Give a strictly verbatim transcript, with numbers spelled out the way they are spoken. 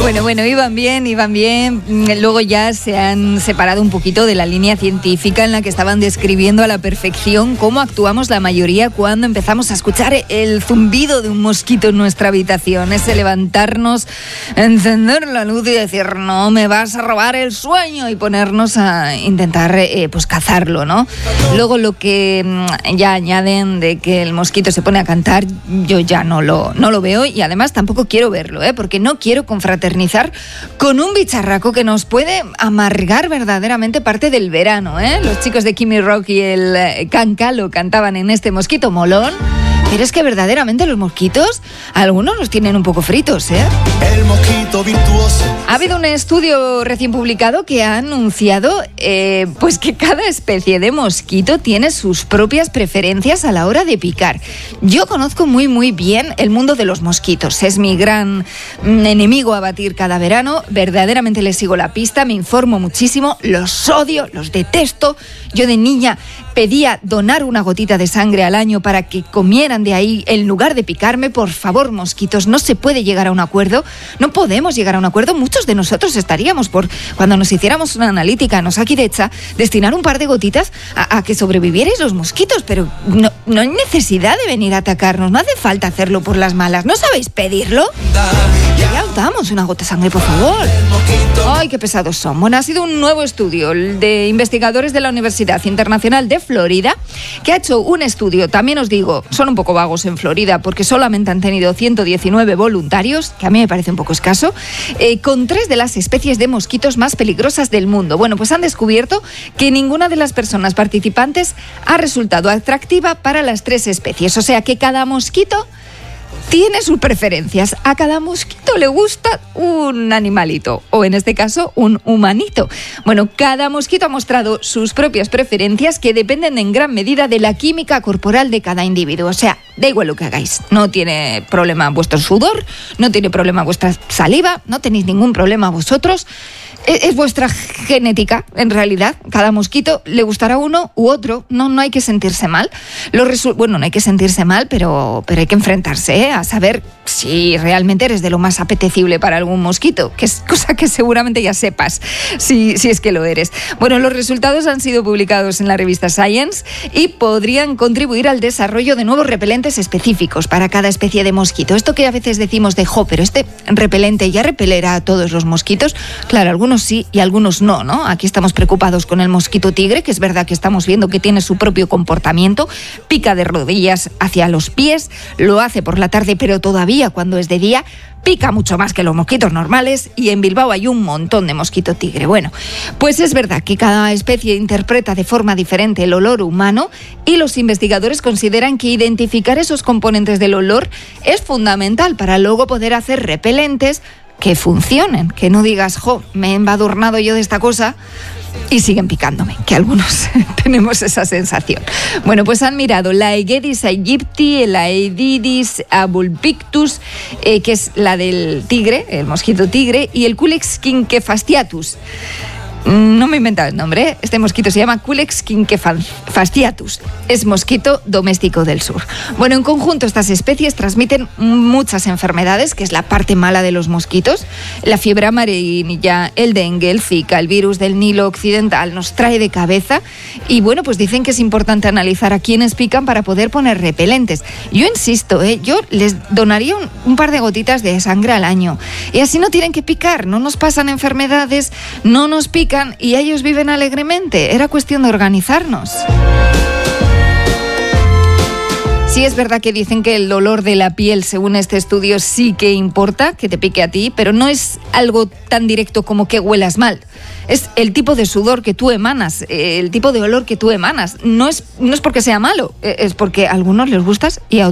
Bueno, bueno, iban bien, iban bien. Luego ya se han separado un poquito de la línea científica en la que estaban describiendo a la perfección cómo actuamos la mayoría cuando empezamos a escuchar el zumbido de un mosquito en nuestra habitación. Ese levantarnos, encender la luz y decir, no me vas a robar el sueño, y ponernos a intentar eh, pues cazarlo, ¿no? Luego lo que ya añaden de que el mosquito se pone a cantar, yo ya no lo, no lo veo, y además tampoco quiero verlo, ¿eh? Porque no quiero confraternizar con un bicharraco que nos puede amargar verdaderamente parte del verano, ¿eh? Los chicos de Kimmy Rock y el eh, Cancalo cantaban en este Mosquito Molón, pero es que verdaderamente los mosquitos, algunos los tienen un poco fritos, ¿eh? El mosquito virtuoso. Ha habido un estudio recién publicado que ha anunciado eh, pues que cada especie de mosquito tiene sus propias preferencias a la hora de picar. Yo conozco muy muy bien el mundo de los mosquitos. Es mi gran enemigo a batir cada verano. Verdaderamente les sigo la pista, me informo muchísimo, los odio, los detesto. Yo de niña pedía donar una gotita de sangre al año para que comieran de ahí en lugar de picarme. Por favor, mosquitos, no se puede llegar a un acuerdo. No podemos llegar a un acuerdo. Muchos de nosotros estaríamos por, cuando nos hiciéramos una analítica en Osakidecha, destinar un par de gotitas a, a que sobrevivierais los mosquitos, pero no, no hay necesidad de venir a atacarnos. No hace falta hacerlo por las malas. ¿No sabéis pedirlo? Ya os damos una gota de sangre, por favor. Ay, qué pesados son. Bueno, ha sido un nuevo estudio de investigadores de la Universidad Internacional de Florida, que ha hecho un estudio, también os digo, son un poco vagos en Florida porque solamente han tenido ciento diecinueve voluntarios, que a mí me parece un poco escaso, eh, con tres de las especies de mosquitos más peligrosas del mundo. Bueno, pues han descubierto que ninguna de las personas participantes ha resultado atractiva para las tres especies, o sea que cada mosquito tiene sus preferencias. A cada mosquito le gusta un animalito, o en este caso, un humanito. Bueno, cada mosquito ha mostrado sus propias preferencias que dependen en gran medida de la química corporal de cada individuo. O sea, da igual lo que hagáis. No tiene problema vuestro sudor, no tiene problema vuestra saliva, no tenéis ningún problema vosotros. Es vuestra genética, en realidad. Cada mosquito le gustará uno u otro. No, no hay que sentirse mal. Lo resu- bueno, no hay que sentirse mal, pero, pero hay que enfrentarse, ¿eh? A saber si realmente eres de lo más apetecible para algún mosquito, que es cosa que seguramente ya sepas, si, si es que lo eres. Bueno, los resultados han sido publicados en la revista Science y podrían contribuir al desarrollo de nuevos repelentes específicos para cada especie de mosquito. Esto que a veces decimos de, jo, pero este repelente ya repelerá a todos los mosquitos. Claro, algunos sí y algunos no, ¿no? Aquí estamos preocupados con el mosquito tigre, que es verdad que estamos viendo que tiene su propio comportamiento, pica de rodillas hacia los pies, lo hace por la tarde, pero todavía cuando es de día pica mucho más que los mosquitos normales, y en Bilbao hay un montón de mosquito tigre. Bueno, pues es verdad que cada especie interpreta de forma diferente el olor humano, y los investigadores consideran que identificar esos componentes del olor es fundamental para luego poder hacer repelentes que funcionen, que no digas, jo, me he embadurnado yo de esta cosa y siguen picándome, que algunos tenemos esa sensación. Bueno, pues han mirado la Aegedis aegypti, la Aedidis abulpictus, eh, que es la del tigre, el mosquito tigre, y el Culex quinquefastiatus. No me he inventado el nombre, este mosquito se llama Culex quinquefastiatus. Es mosquito doméstico del sur. Bueno, en conjunto estas especies transmiten muchas enfermedades, que es la parte mala de los mosquitos. La fiebre amarilla, el dengue, el zika, el virus del Nilo occidental nos trae de cabeza. Y bueno, pues dicen que es importante analizar a quiénes pican para poder poner repelentes. Yo insisto, ¿eh? yo les donaría un, un par de gotitas de sangre al año. Y así no tienen que picar, no nos pasan enfermedades, no nos pican, y ellos viven alegremente. Era cuestión de organizarnos. Sí, es verdad que dicen que el dolor de la piel, según este estudio, sí que importa, que te pique a ti, pero no es algo tan directo como que huelas mal. Es el tipo de sudor que tú emanas, el tipo de olor que tú emanas. No es, no es porque sea malo, es porque a algunos les gustas y a otros